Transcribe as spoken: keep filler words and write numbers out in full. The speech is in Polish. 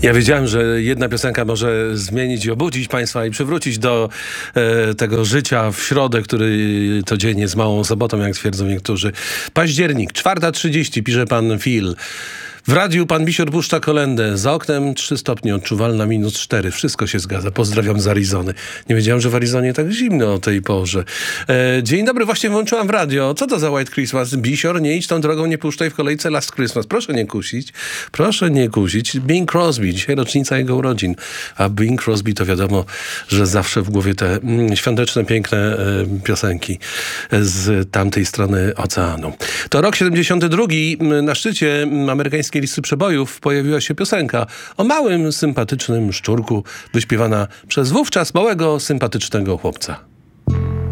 Ja wiedziałem, że jedna piosenka może zmienić i obudzić państwa i przywrócić do e, tego życia w środę, który codziennie jest małą sobotą, jak twierdzą niektórzy. Październik, czwarta trzydzieści, pisze pan Phil. W radiu pan Bisior puszcza kolędę. Za oknem trzy stopnie, odczuwalna minus cztery. Wszystko się zgadza. Pozdrawiam z Arizony. Nie wiedziałem, że w Arizonie tak zimno o tej porze. E, dzień dobry, właśnie włączyłam w radio. Co to za White Christmas? Bisior, nie idź tą drogą, nie puszczaj w kolejce Last Christmas. Proszę nie kusić. Proszę nie kusić. Bing Crosby. Dzisiaj rocznica jego urodzin. A Bing Crosby to wiadomo, że zawsze w głowie te mm, świąteczne, piękne e, piosenki z tamtej strony oceanu. To rok siedemdziesiąty drugi. Na szczycie amerykańskiej listy przebojów pojawiła się piosenka o małym, sympatycznym szczurku, wyśpiewana przez wówczas małego, sympatycznego chłopca.